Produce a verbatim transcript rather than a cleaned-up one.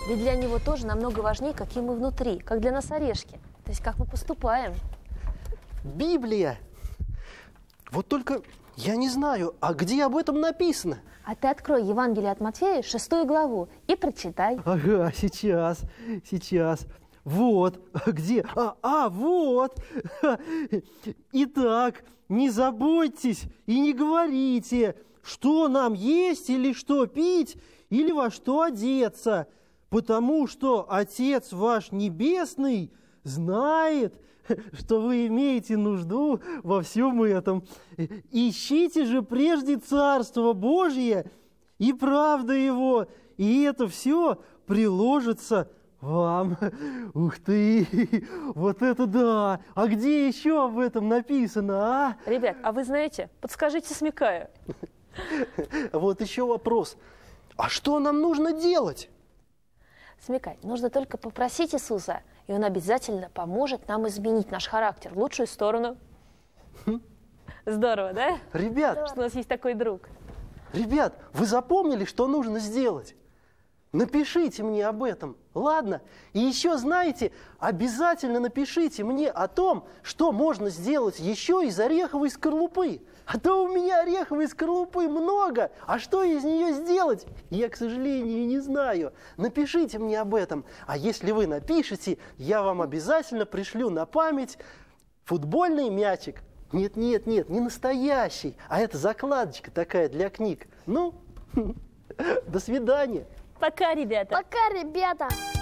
Ведь для него тоже намного важнее, какие мы внутри, как для нас орешки. То есть как мы поступаем. Библия. Вот только я не знаю, а где об этом написано? А ты открой Евангелие от Матфея, шестую главу, и прочитай. Ага, сейчас, сейчас. Вот, где? А, а, вот. Итак, не заботьтесь и не говорите, что нам есть или что пить, или во что одеться, потому что Отец ваш Небесный знает, что вы имеете нужду во всем этом. Ищите же прежде Царство Божие и правду Его, и это все приложится вам. Ух ты! Вот это да! А где еще об этом написано, а? Ребят, а вы знаете, подскажите, смекаю. Вот еще вопрос. А что нам нужно делать? Смекай, нужно только попросить Иисуса, и Он обязательно поможет нам изменить наш характер в лучшую сторону. Здорово, да? Ребят, Что у нас есть такой друг. ребят, вы запомнили, что нужно сделать? Напишите мне об этом, ладно? И еще, знаете, обязательно напишите мне о том, что можно сделать еще из ореховой скорлупы. А то у меня ореховой скорлупы много, а что из нее сделать, я, к сожалению, не знаю. Напишите мне об этом, а если вы напишете, я вам обязательно пришлю на память футбольный мячик. Нет, нет, нет, не настоящий, а это закладочка такая для книг. Ну, до свидания. Пока, ребята. Пока, ребята.